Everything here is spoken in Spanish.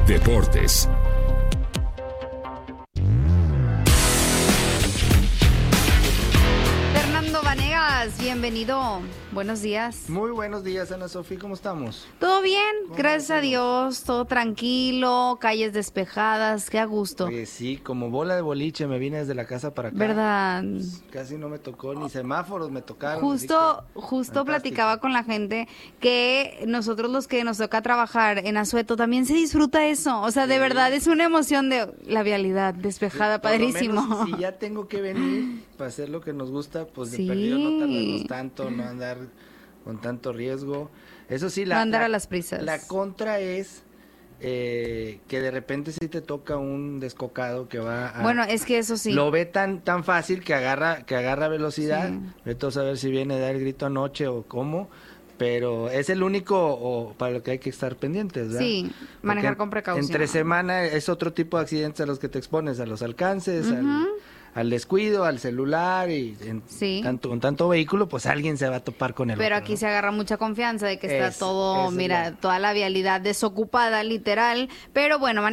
Deportes. Fernando Vanegas, bienvenido. Buenos días. Muy buenos días, Ana Sofía, ¿cómo estamos? Todo bien, gracias a Dios, todo tranquilo, calles despejadas, qué a gusto. Oye, sí, como bola de boliche me vine desde la casa para acá. ¿Verdad? Casi no me tocó, ni semáforos me tocaron. Justo fantástico. platicaba con la gente que nosotros los que nos toca trabajar en Asueto también se disfruta eso. O sea, de verdad es una emoción de la vialidad despejada, Por lo padrísimo. menos, si ya tengo que venir para hacer lo que nos gusta, pues Sí. de perdido no tardarnos tanto, no andar con tanto riesgo. Eso sí, No andar a las prisas. La contra es que de repente sí te toca un descocado que va a... Bueno, es que eso sí. Lo ve tan fácil que agarra velocidad. Sí. Vete a saber si viene a dar el grito anoche o cómo, pero es el único para lo que hay que estar pendientes, ¿verdad? Sí, manejar Porque con precaución. Entre semana es otro tipo de accidentes a los que te expones, a los alcances, Ujú. al descuido, al celular y Sí. con tanto vehículo, pues alguien se va a topar con el Pero otro, aquí ¿no? se agarra mucha confianza de que está Esa todo, es mira, toda la vialidad desocupada, literal. Pero bueno,